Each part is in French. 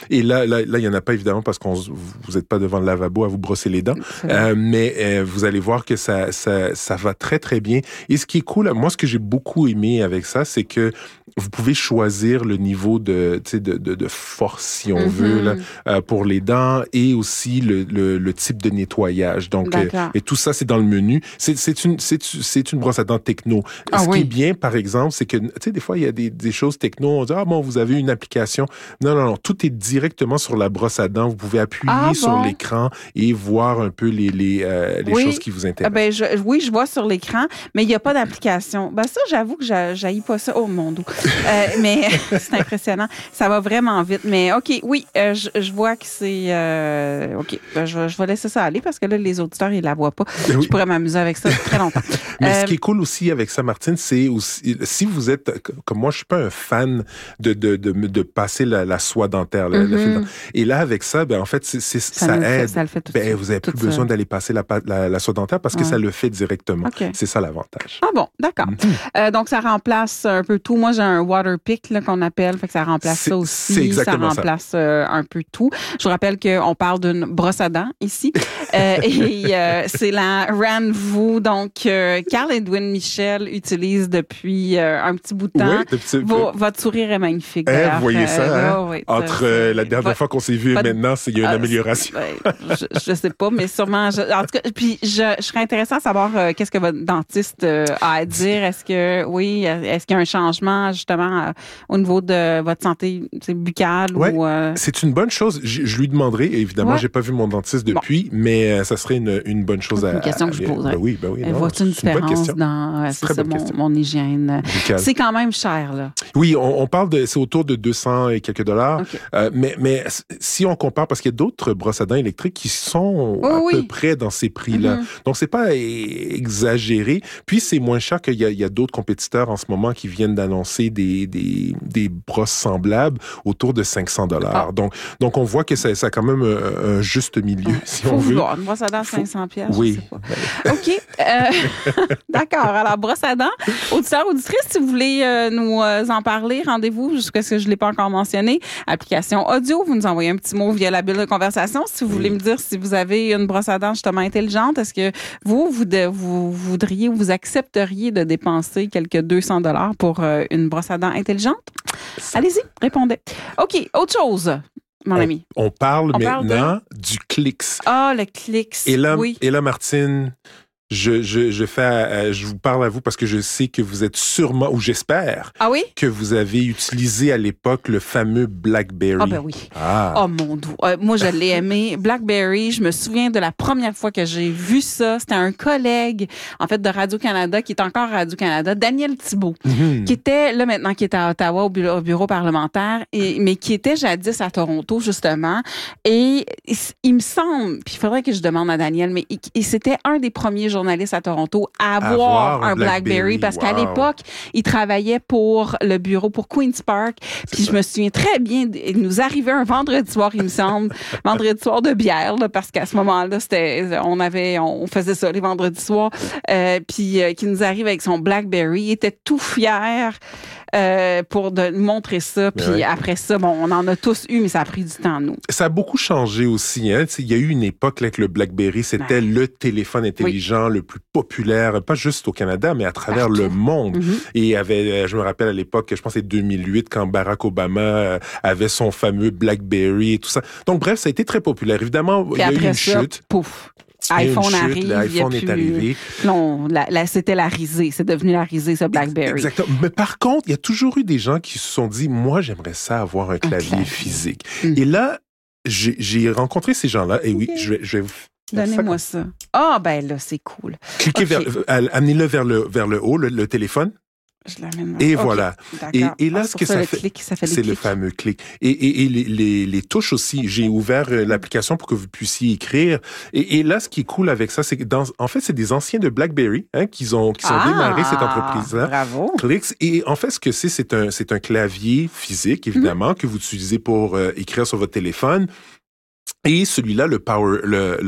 Et là, il y en a pas évidemment parce vous êtes pas devant le lavabo à vous brosser les dents. Mais vous allez voir que ça va très, très bien. Et ce qui est cool, moi, ce que j'ai beaucoup aimé avec ça, c'est que vous pouvez choisir le niveau de force, si on veut, là, pour les dents et aussi le type de nettoyage. Donc, et tout ça, c'est dans le menu. C'est une brosse à dents techno. Ce qui est bien, par exemple, c'est que, tu sais, des fois, il y a des choses techno. On dit, vous avez une application. Non. Tout est directement sur la brosse à dents. Vous pouvez appuyer sur l'écran et voir un peu les choses qui vous intéressent. Je vois sur l'écran, mais il n'y a pas d'application. Ça, j'avoue que j'haïs pas ça. Oh, mon Dieu. Mais c'est impressionnant. Ça va vraiment vite. Mais OK, je vois que c'est... OK, je vais laisser ça aller parce que là, les auditeurs, ils la voient pas. Je pourrais m'amuser avec ça très longtemps. Mais ce qui est cool aussi avec ça, Martine, c'est aussi... Si vous êtes... Comme moi, je suis pas un fan de passer la soie dentaire. Et là, avec ça, en fait, ça aide. Ça le fait tout vous n'avez plus besoin d'aller passer la soie dentaire parce que ça le fait directement. Okay. C'est ça l'avantage. Ah bon, d'accord. Donc, ça remplace un peu tout. Moi, j'ai un Waterpik qu'on appelle, fait que ça remplace ça aussi. C'est exactement ça. remplace un peu tout. Je vous rappelle qu'on parle d'une brosse à dents ici. C'est la Ranvu. Donc, Carl Edwin Michel utilise depuis un petit bout de temps. Votre sourire est magnifique. Vous voyez ça, entre la dernière fois qu'on s'est vu et maintenant, il y a une amélioration. Je sais pas, mais sûrement. En tout cas, puis je serais intéressant à savoir qu'est-ce que votre dentiste a à dire. Est-ce qu'il y a un changement justement au niveau de votre santé buccale? C'est une bonne chose. Je lui demanderai. Évidemment, j'ai pas vu mon dentiste depuis, mais ça serait une bonne chose à... C'est une question que je pose. Oui. Vois-tu une différence dans mon hygiène? Buccale. C'est quand même cher, là. Oui, on parle c'est autour de 200 et quelques dollars. Okay. Mais si on compare, parce qu'il y a d'autres brosses à dents électriques qui sont à peu près dans ces prix-là. Donc, c'est pas exagéré. Puis, c'est moins cher qu'il y a d'autres compétiteurs en ce moment qui viennent d'annoncer des brosses semblables autour de 500 dollars. Donc, on voit que ça a quand même un juste milieu, si on veut. Une brosse à dents 500 pièces. Oui. OK. D'accord. Alors, brosse à dents. Auditeurs, auditrices, si vous voulez nous en parler, rendez-vous, jusqu'à ce que je ne l'ai pas encore mentionné. Application audio, vous nous envoyez un petit mot via la bulle de conversation. Si vous voulez me dire si vous avez une brosse à dents justement intelligente, est-ce que vous voudriez ou vous accepteriez de dépenser quelques 200 dollars pour une brosse à dents intelligente? Allez-y, répondez. OK, autre chose. Mon ami. On parle maintenant du Clix. Le Clix. Et là, Martine, je vous parle à vous parce que je sais que vous êtes sûrement, ou j'espère, que vous avez utilisé à l'époque le fameux BlackBerry. Ah ben oui. Oh mon Dieu. Moi, je l'ai aimé. BlackBerry, je me souviens de la première fois que j'ai vu ça. C'était un collègue, en fait, de Radio-Canada, qui est encore à Radio-Canada, Daniel Thibault, qui était, là maintenant, qui est à Ottawa au bureau parlementaire, mais qui était jadis à Toronto, justement. Et il me semble, puis il faudrait que je demande à Daniel, mais c'était un des premiers journaliste à Toronto à avoir un BlackBerry parce qu'à l'époque, il travaillait pour le bureau pour Queen's Park. Puis je me souviens très bien, il nous arrivait un vendredi soir, il me semble, vendredi soir de bière, là, parce qu'à ce moment-là, on faisait ça les vendredis soirs. Puis qui nous arrive avec son BlackBerry, il était tout fier. Pour montrer ça. Puis après ça, on en a tous eu, mais ça a pris du temps, nous. Ça a beaucoup changé aussi. Hein? Il y a eu une époque là, que le BlackBerry, c'était le téléphone intelligent le plus populaire, pas juste au Canada, mais à travers le monde. Et je me rappelle à l'époque, je pense que c'est 2008, quand Barack Obama avait son fameux BlackBerry et tout ça. Donc bref, ça a été très populaire. Évidemment, il y a eu une chute. Pouf! iPhone arrive. L'iPhone est arrivé. Non, c'était la risée. C'est devenu la risée, ce BlackBerry. Exactement. Mais par contre, il y a toujours eu des gens qui se sont dit, moi, j'aimerais ça avoir un clavier physique. Et là, j'ai rencontré ces gens-là. Et oui, je vais vous... Donnez-moi ça. Ah, ben là, c'est cool. Cliquez amenez-le vers le haut, le téléphone. Je l'amène. Et voilà. Et là, ce que ça fait, c'est le fameux clic. Et les touches aussi. J'ai ouvert l'application pour que vous puissiez écrire. Et là, ce qui est cool avec ça, c'est que en fait, c'est des anciens de BlackBerry, qui ont démarré cette entreprise-là. Bravo. Clix. Et en fait, ce que c'est un clavier physique, évidemment, que vous utilisez pour écrire sur votre téléphone. Et celui-là, le power,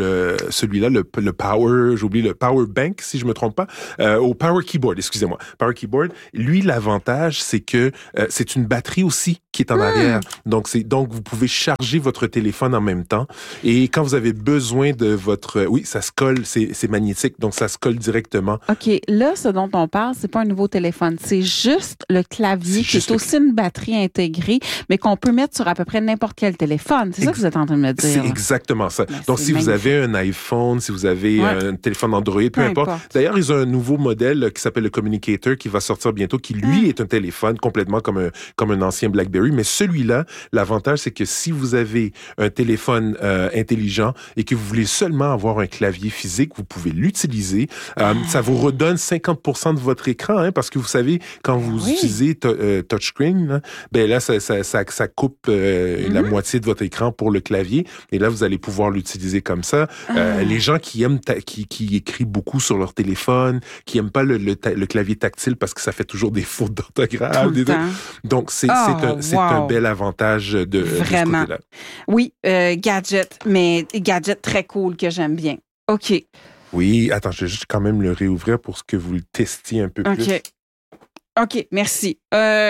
j'ai oublié le power bank, si je me trompe pas, au power keyboard, excusez-moi. Power keyboard, lui, l'avantage, c'est que c'est une batterie aussi qui est en arrière. Donc vous pouvez charger votre téléphone en même temps. Et quand vous avez besoin de votre... Oui, ça se colle, c'est magnétique, donc ça se colle directement. OK, là, ce dont on parle, c'est pas un nouveau téléphone. C'est juste le clavier qui est aussi une batterie intégrée, mais qu'on peut mettre sur à peu près n'importe quel téléphone. C'est ça que vous êtes en train de me dire. C'est exactement ça. Ben, donc, si vous avez un iPhone, si vous avez un téléphone Android, peu importe. D'ailleurs, ils ont un nouveau modèle qui s'appelle le Communicator qui va sortir bientôt, qui, lui, est un téléphone complètement comme un ancien BlackBerry. Mais celui-là, l'avantage, c'est que si vous avez un téléphone intelligent et que vous voulez seulement avoir un clavier physique, vous pouvez l'utiliser. Ça vous redonne 50% de votre écran, hein, parce que vous savez, quand vous utilisez touchscreen, hein, ben là, ça coupe la moitié de votre écran pour le clavier. Et là, vous allez pouvoir l'utiliser comme ça. Les gens qui aiment, qui écrivent beaucoup sur leur téléphone, qui aiment pas le clavier tactile parce que ça fait toujours des fautes d'orthographe. Donc, c'est un bel avantage de ce côté-là. Oui, gadget, mais gadget très cool que j'aime bien. OK. Oui, attends, je vais juste quand même le réouvrir pour que vous le testiez un peu plus. OK, merci.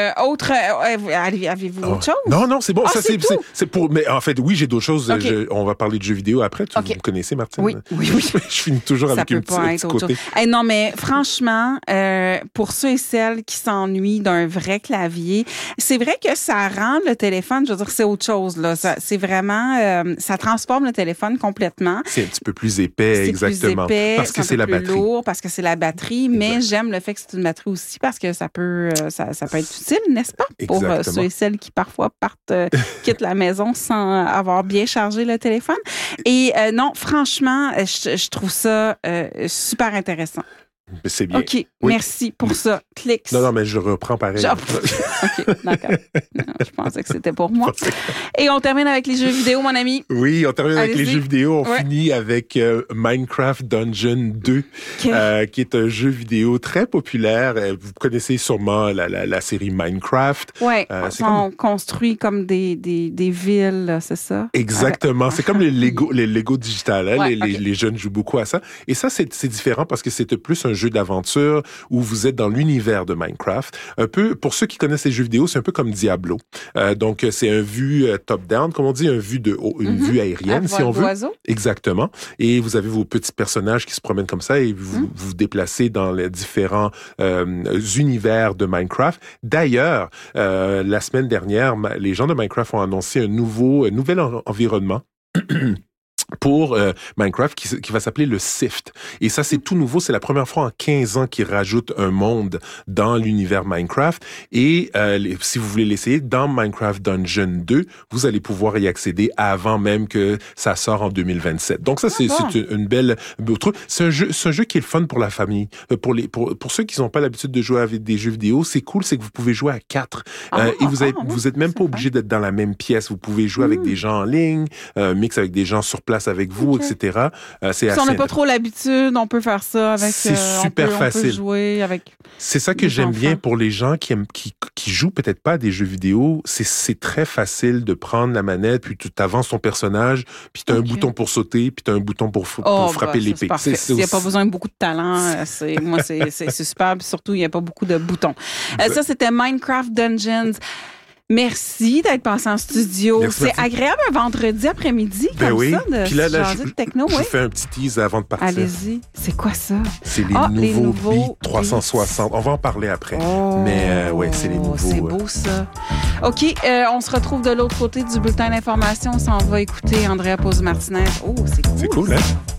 Avez-vous autre chose? Non, c'est bon. Ça, c'est pour. Mais en fait, oui, j'ai d'autres choses. Okay. On va parler de jeux vidéo après. Vous me connaissez, Martine? Oui. Je finis toujours avec un petit côté. Non, mais franchement, pour ceux et celles qui s'ennuient d'un vrai clavier, c'est vrai que ça rend le téléphone, je veux dire, c'est autre chose, là. C'est vraiment, ça transforme le téléphone complètement. C'est un petit peu plus épais, exactement. Plus épais, parce que c'est la batterie. Lourd, parce que c'est la batterie, mais j'aime le fait que c'est une batterie aussi parce que ça peut être utile, n'est-ce pas? Pour ceux et celles qui parfois quittent la maison sans avoir bien chargé le téléphone. Et non, franchement, je trouve ça super intéressant. C'est bien. OK, merci pour ça. Clique. Non, mais je reprends pareil. OK, d'accord. Je pensais que c'était pour moi. Et on termine avec les jeux vidéo, mon ami. Oui, on termine avec les jeux vidéo. On finit avec Minecraft Dungeon 2, qui est un jeu vidéo très populaire. Vous connaissez sûrement la série Minecraft. Oui, on construit comme des villes, c'est ça? Exactement. C'est comme les Lego digital. Hein? Les jeunes jouent beaucoup à ça. Et ça, c'est différent parce que c'est plus un jeu d'aventure où vous êtes dans l'univers de Minecraft. Un peu, pour ceux qui connaissent les jeux vidéo, c'est un peu comme Diablo. Donc, c'est un vue top-down, comme on dit, une vue aérienne, si on veut. D'oiseau. Exactement. Et vous avez vos petits personnages qui se promènent comme ça et vous vous déplacez dans les différents univers de Minecraft. D'ailleurs, la semaine dernière, les gens de Minecraft ont annoncé un nouvel environnement pour Minecraft qui va s'appeler le Sift. Et ça, c'est tout nouveau. C'est la première fois en 15 ans qu'ils rajoutent un monde dans l'univers Minecraft. Et si vous voulez l'essayer, dans Minecraft Dungeon 2, vous allez pouvoir y accéder avant même que ça sort en 2027. Donc ça, c'est une belle truc. C'est un jeu qui est le fun pour la famille. Pour ceux qui n'ont pas l'habitude de jouer avec des jeux vidéo, c'est cool, c'est que vous pouvez jouer à 4. Et vous êtes même pas obligé d'être dans la même pièce. Vous pouvez jouer avec des gens en ligne, mix avec des gens sur place avec vous, etc. Si on n'a pas trop l'habitude, on peut faire ça avec... C'est super facile. On peut jouer avec... C'est ça que j'aime bien pour les gens qui jouent peut-être pas à des jeux vidéo. C'est très facile de prendre la manette, puis tu avances ton personnage, puis tu as un bouton pour sauter, puis tu as un bouton pour frapper l'épée. Il n'y a pas besoin de beaucoup de talent. C'est super. Puis surtout, il n'y a pas beaucoup de boutons. Ça, c'était Minecraft Dungeons. Merci d'être passé en studio. C'est agréable un vendredi après-midi comme ça de changer de techno. Je fais un petit tease avant de partir. Allez-y. C'est quoi ça? C'est les nouveaux Beat 360. On va en parler après. Mais c'est les nouveaux. C'est beau ça. OK, on se retrouve de l'autre côté du bulletin d'information. On s'en va écouter Andrea Pose-Martinez. Oh, c'est cool. C'est cool, hein?